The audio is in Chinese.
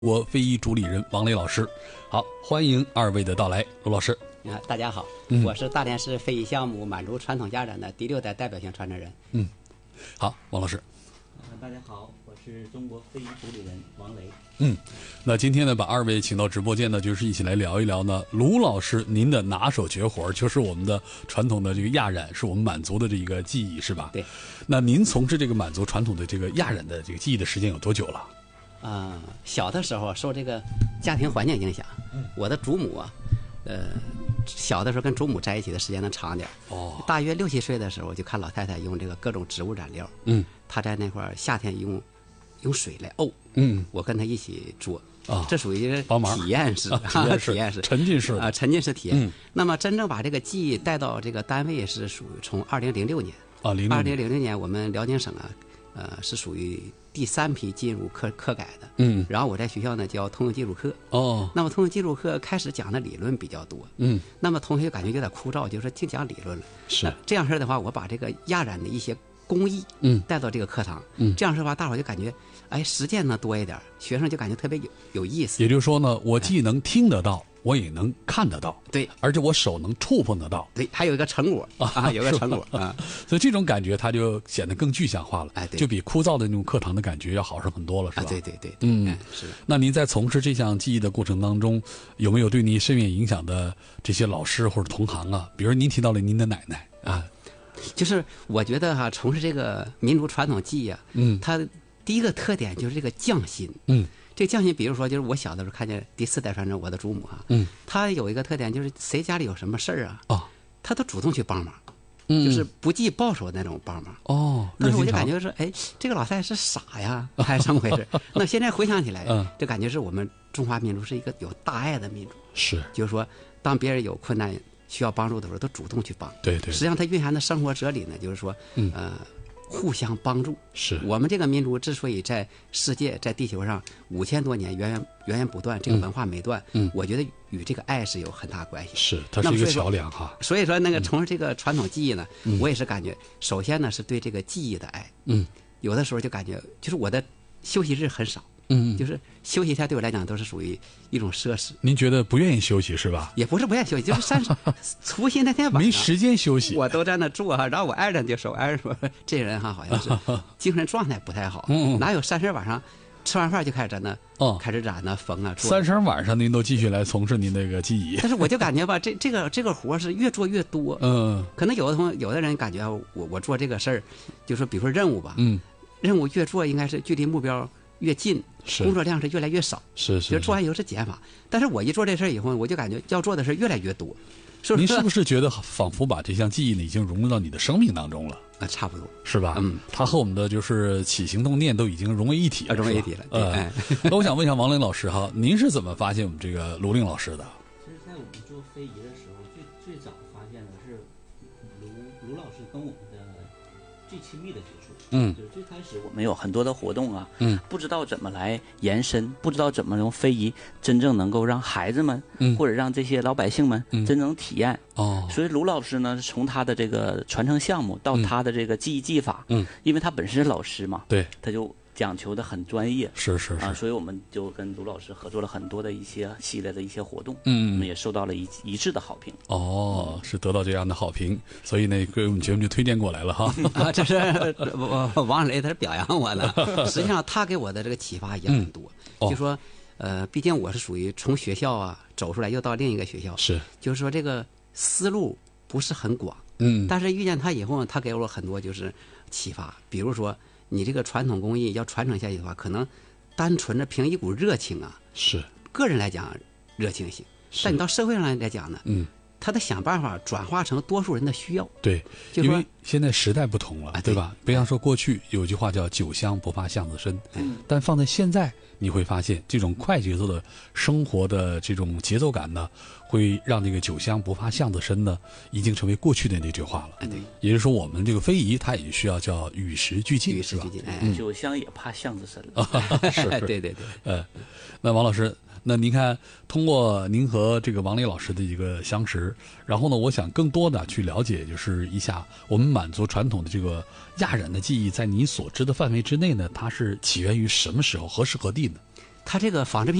我非遗主理人王雷老师，好，欢迎二位的到来，罗老师。 大家好，我是大连市非遗项目满族传统压染的第6代代表性传承人。 好，王老师。 大家好，我是中国非遗主理人王雷。 那今天呢，把二位请到直播间呢，就是一起来聊一聊呢，卢老师您的拿手绝活，就是我们的传统的这个压染，是我们满族的这一个技艺，是吧？ 对。 那您从事这个满族传统的这个压染的这个技艺的时间有多久了？ 小的时候受这个家庭环境影响，我的祖母啊，小的时候跟祖母在一起的时间能长点。大约6、7岁的时候，就看老太太用这个各种植物染料。她在那块儿夏天用水来沤。我跟她一起做。这属于体验式，体验式， 沉浸式啊，沉浸式体验。那么真正把这个技艺带到这个单位是属于从2006年。2006年我们辽宁省是属于第3批进入课改的。然后我在学校呢教通用技术课。那么通用技术课开始讲的理论比较多。那么同学感觉有点枯燥，就是净讲理论了。 是这样式的话，我把这个压染的一些工艺带到这个课堂。这样式的话，大伙就感觉实践呢多一点，学生就感觉特别有意思。 也就是说呢，我既能听得到，我也能看得到， 对， 而且我手能触碰得到， 对，还有一个成果有个成果所以这种感觉它就显得更具象化了， 对， 就比枯燥的那种课堂的感觉要好上很多了，是吧？ 对，是的。 那您在从事这项技艺的过程当中，有没有对您深远影响的这些老师或者同行啊？比如您提到了您的奶奶啊， 就是我觉得从事这个民族传统技艺它第一个特点就是这个匠心。这匠心，比如说，就是我小的时候看见第4代传承我的祖母他有一个特点，就是谁家里有什么事儿他都主动去帮忙，就是不计报酬那种帮忙。但是我就感觉说，这个老太太是傻呀，还是怎么回事？那现在回想起来，就感觉是我们中华民族是一个有大爱的民族。 是， 就是说，当别人有困难需要帮助的时候，都主动去帮。 对。 实际上，它蕴含的生活哲理呢，就是说，互相帮助。 是我们这个民族之所以在世界、在地球上5000多年源源不断，这个文化没断，我觉得与这个爱是有很大关系。 是，它是一个桥梁哈。 所以说，那个从事这个传统技艺呢，我也是感觉，首先呢是对这个技艺的爱。有的时候就感觉，就是我的休息日很少。就是休息一下对我来讲都是属于一种奢侈。您觉得不愿意休息是吧？也不是不愿意休息，就是除夕那天晚上没时间休息，我都在那住然后我爱人就说，爱人说这人好像是精神状态不太好，哪有30晚上吃完饭就开始在那开始染缝30晚上您都继续来从事您那个技艺。但是我就感觉吧，这个活是越做越多。可能有的人感觉我做这个事儿，就说比如说任务吧，任务越做应该是距离目标越近，工作量是越来越少，就是做完以后是减法。但是我一做这事儿以后，我就感觉要做的事越来越多。您是不是觉得仿佛把这项技艺呢已经融入到你的生命当中了？差不多是吧？它和我们的就是起行动念都已经融为一体了，融为一体了。那我想问一下王雷老师哈，您是怎么发现我们这个卢令老师的？ 其实，在我们做非遗的时候，最早发现的是卢老师跟我们的最亲密的接触。就是最开始我们有很多的活动不知道怎么来延伸，不知道怎么用非遗真正能够让孩子们或者让这些老百姓们真正体验。所以卢老师呢，从他的这个传承项目到他的这个技艺技法，因为他本身是老师嘛，对，他就讲求的很专业，是所以我们就跟卢老师合作了很多的一些系列的一些活动，我们也受到了一致的好评。是得到这样的好评，所以呢，给我们节目就推荐过来了哈。 这是王雷他是表扬我的，实际上他给我的这个启发也很多。就说毕竟我是属于从学校走出来又到另一个学校，就是说这个思路不是很广，但是遇见他以后，他给我很多就是启发。比如说你这个传统工艺要传承下去的话，可能单纯的凭一股热情个人来讲热情行，但你到社会上来讲呢，他得想办法转化成多数人的需要。对，因为现在时代不同了，对吧？比方说过去有句话叫酒香不怕巷子深，但放在现在，你会发现这种快节奏的生活的这种节奏感呢，会让这个酒香不怕巷子深呢，已经成为过去的那句话了。也就是说，我们这个非遗它也需要叫与时俱进，是吧？ 酒香也怕巷子深了。 是，对。 那王老师。那您看，通过您和这个王雷老师的一个相识，然后呢，我想更多的去了解，就是一下我们满族传统的这个压染的技艺，在你所知的范围之内呢，它是起源于什么时候、何时何地呢？ 它这个纺织品